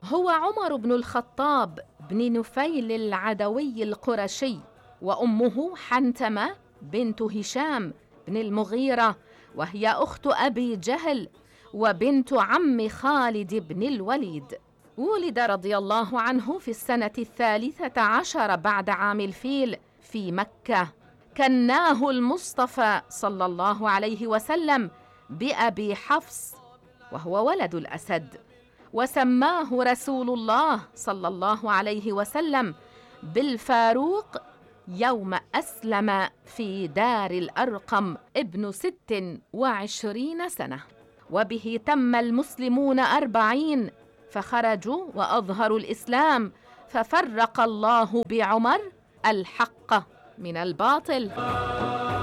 هو عمر بن الخطاب بن نفيل العدوي القرشي، وأمه حنتمة بنت هشام بن المغيرة، وهي أخت أبي جهل وبنت عم خالد بن الوليد. ولد رضي الله عنه في السنة 13 بعد عام الفيل في مكة. كناه المصطفى صلى الله عليه وسلم بأبي حفص، وهو ولد الأسد، وسماه رسول الله صلى الله عليه وسلم بالفاروق يوم أسلم في دار الأرقم ابن 26 سنة. وبه تم المسلمون 40، فخرجوا وأظهروا الإسلام، ففرق الله بعمر الحق من الباطل.